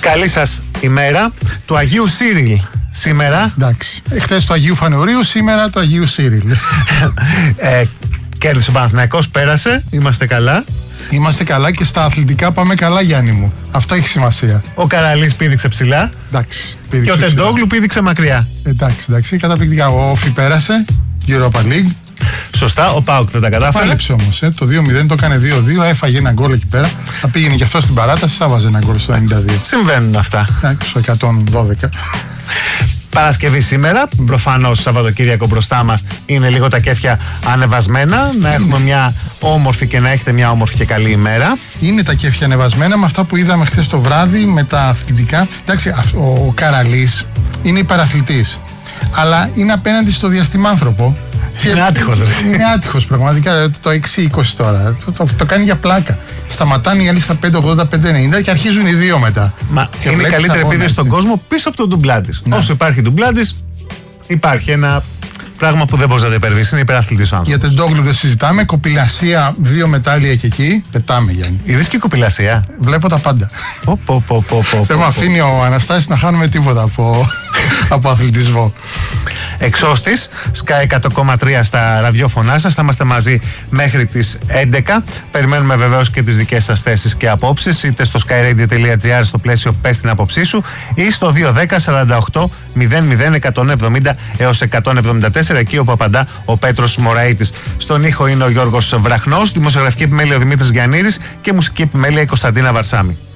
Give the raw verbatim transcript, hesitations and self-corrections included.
Καλή σας ημέρα του Αγίου Σύριλ σήμερα. Εντάξει. Χτες του Αγίου Φανουρίου, σήμερα του Αγίου Σύριλ. ε, Κέρδισε ο Παναθηναϊκός, πέρασε, είμαστε καλά. Είμαστε καλά και στα αθλητικά πάμε καλά, Γιάννη μου. Αυτό έχει σημασία. Ο Καραλής πήδηξε ψηλά. Εντάξει, και ο Τεντόγλου πήδηξε μακριά. Εντάξει, εντάξει, καταπληκτικά. Ο Όφι πέρασε, Europa League. Σωστά, ο ΠΑΟΚ δεν τα κατάφερε. Πάλεψε όμως, ε, το δύο μηδέν το έκανε δύο δύο, έφαγε ένα γκολ εκεί πέρα. Θα πήγαινε και αυτό στην παράταση, θα βάζε ένα γκολ στο ενενήντα δύο. Συμβαίνουν αυτά. Εντάξει, στο εκατόν δώδεκα. Παρασκευή σήμερα, προφανώς Σαββατοκύριακο μπροστά μας, είναι λίγο τα κέφια ανεβασμένα. Να έχουμε μια όμορφη και να έχετε μια όμορφη και καλή ημέρα. Είναι τα κέφια ανεβασμένα με αυτά που είδαμε χθες το βράδυ με τα αθλητικά. Εντάξει, ο, ο Καραλής είναι υπεραθλητής, αλλά είναι απέναντι στο διαστημάνθρωπο. Είναι άτυχος. Είναι άτυχος πραγματικά. Το έξι είκοσι τώρα. Το, το, το κάνει για πλάκα. Σταματάνε οι άλλοι στα πέντε ογδόντα πέντε ενενήντα και αρχίζουν οι δύο μετά. Μα και είναι η καλύτερη επίδεση στον κόσμο πίσω από τον ντουμπλάντης. Ναι. Όσο υπάρχει ντουμπλάντης, υπάρχει ένα πράγμα που δεν μπορεί να το υπερβείς. Είναι υπεραθλητής ο άνθρωπος. Για Τεντόγλου δεν συζητάμε. Κοπηλασία, δύο μετάλλια και εκεί. Πετάμε, Γιάννη. Είδες και κοπηλασία. Βλέπω τα πάντα. Πω, πω, πω, πω, πω, δεν με αφήνει ο Αναστάσης να χάνουμε τίποτα από, από αθλητισμό. Εξώστης, Sky εκατό κόμμα τρία στα ραδιόφωνά σας. Θα είμαστε μαζί μέχρι τις έντεκα. Περιμένουμε βεβαίως και τις δικές σας θέσεις και απόψεις, είτε στο skyradio τελεία gr στο πλαίσιο πες την άποψή σου, ή στο δύο δέκα σαράντα οκτώ μηδέν μηδέν εκατόν εβδομήντα έως εκατόν εβδομήντα τέσσερα, εκεί όπου απαντά ο Πέτρος Μωραΐτης. Στον ήχο είναι ο Γιώργος Βραχνός, δημοσιογραφική επιμέλεια ο Δημήτρης Γιαννήρης και μουσική επιμέλεια η Κωνσταντίνα Βαρσάμη.